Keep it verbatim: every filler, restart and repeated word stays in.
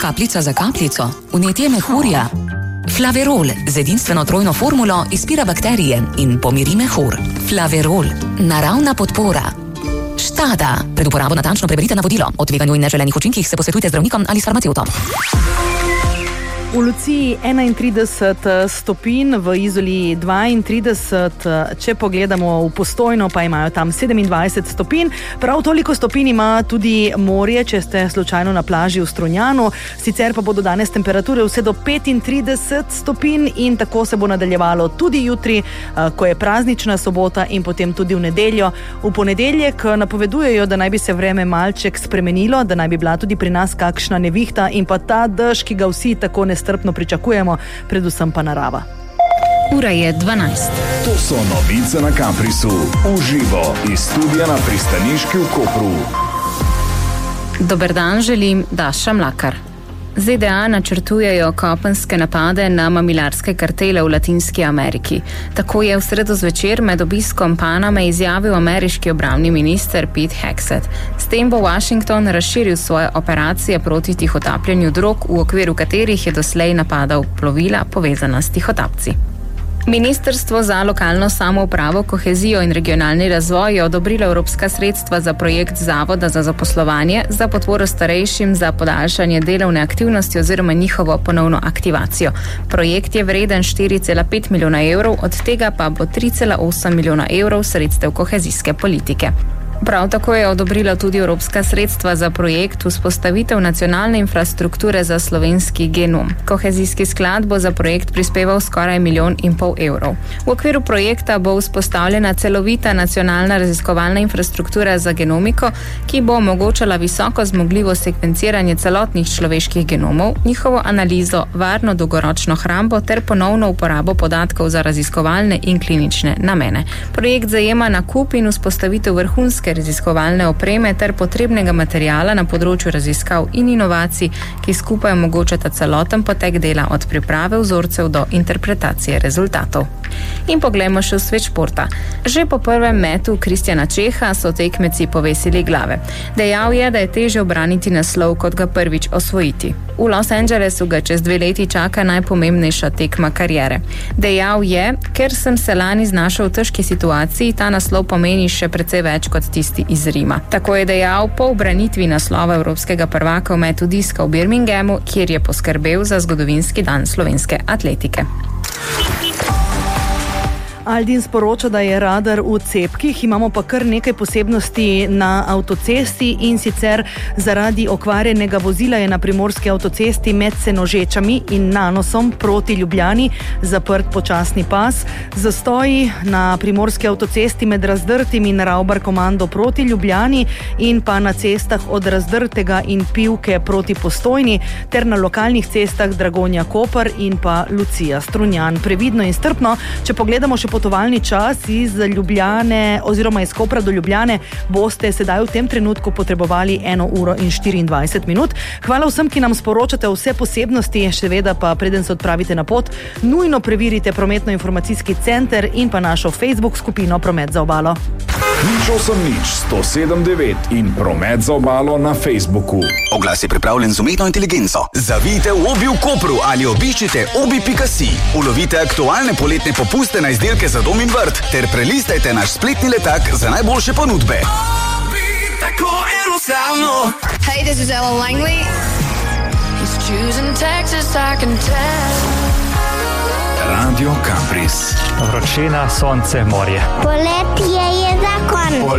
Kapljica za kapljico, vnetje mehurja. Flaverol z edinstveno trojno formulo izpira bakterije in pomiri mehur. Flaverol, naravna podpora. Štada. Pred uporabo natančno preberite navodilo. O tveganju in neželenih učinkih se posvetujte z zdravnikom ali s farmacevtom. V Luciji enaintrideset stopinj, v Izoli dvaintrideset, če pogledamo v Postojno, pa imajo tam sedemindvajset stopinj. Prav toliko stopinj ima tudi morje, če ste slučajno na plaži v Strunjanu. Sicer pa bodo danes temperature vse do petintrideset stopinj in tako se bo nadaljevalo tudi jutri, ko je praznična sobota, in potem tudi v nedeljo. V ponedeljek napovedujejo, da naj bi se vreme malček spremenilo, da naj bi bila tudi pri nas kakšna nevihta in pa ta dež, ki ga vsi tako ne strpno pričakujemo, predvsem pa narava. Ura je dvanajst. To so novice na Kamprisu. Uživo iz studia na Pristaniški v Kopru. Dober dan, želim Daša Mlakar. Z D A načrtujejo kopenske napade na mamilarske kartele v Latinski Ameriki. Tako je v sredo zvečer med obiskom Paname izjavil ameriški obrambni minister Pete Hegseth. S tem bo Washington razširil svoje operacije proti tihotapljenju drog, v okviru katerih je doslej napadal plovila povezana s tihotapci. Ministrstvo za lokalno samoupravo, kohezijo in regionalni razvoj je odobrilo evropska sredstva za projekt Zavoda za zaposlovanje za podporo starejšim za podaljšanje delovne aktivnosti oziroma njihovo ponovno aktivacijo. Projekt je vreden štiri cela pet milijona evrov, od tega pa bo tri cela osem milijona evrov sredstev kohezijske politike. Prav tako je odobrila tudi evropska sredstva za projekt vzpostavitev nacionalne infrastrukture za slovenski genom. Kohezijski sklad bo za projekt prispeval skoraj milijon in pol evrov. V okviru projekta bo vzpostavljena celovita nacionalna raziskovalna infrastruktura za genomiko, ki bo omogočala visoko zmogljivo sekvenciranje celotnih človeških genomov, njihovo analizo, varno dolgoročno hrambo ter ponovno uporabo podatkov za raziskovalne in klinične namene. Projekt zajema nakup in vzpostavitev vrhunske raziskovalne opreme ter potrebnega materijala na področju raziskav in inovacij, ki skupaj omogočata celoten potek dela od priprave vzorcev do interpretacije rezultatov. In poglejmo še v svet športa. Že po prvem metu Kristjana Čeha so tekmeci povesili glave. Dejal je, da je težje obraniti naslov, kot ga prvič osvojiti. V Los Angelesu ga čez dve leti čaka najpomembnejša tekma kariere. Dejal je, ker sem se lani znašel v težki situaciji, ta naslov pomeni še precej več kot tisti iz Rima. Tako je dejal po ubranitvi naslova evropskega prvaka v metu diska v Birminghamu, kjer je poskrbel za zgodovinski dan slovenske atletike. Aldin sporoča, da je radar v cepkih, imamo pa kar nekaj posebnosti na avtocesti, in sicer zaradi okvarjenega vozila je na primorski avtocesti med Senožečami in Nanosom proti Ljubljani zaprt počasni pas. Zastoji na primorski avtocesti med Razdrtim in Ravbar komando proti Ljubljani in pa na cestah od Razdrtega in Pivke proti Postojni ter na lokalnih cestah Dragonja Koper in pa Lucija Strunjan. Previdno in strpno, če pogledamo še potovalni čas iz Ljubljane oziroma iz Kopra do Ljubljane, boste sedaj v tem trenutku potrebovali eno uro in štiriindvajset minut. Hvala vsem, ki nam sporočate vse posebnosti, seveda pa preden se odpravite na pot, nujno preverite prometno-informacijski center in pa našo Facebook skupino Promet za obalo. Nič osem nič sto sedem devet in Promet za obalo na Facebooku. Oglas je pripravljen z umetno inteligenco. Zavijte v Obi v Kopru ali obiščite obi pika si. Ulovite aktualne poletne popuste na izdelke za dom in vrt ter prelistajte naš spletni letak za najboljše ponudbe. Hey, this is Ella Langley. He's choosing Texas, I can tell. Radio Kampris. Vročina, sonce, morje. Poletje je zakon.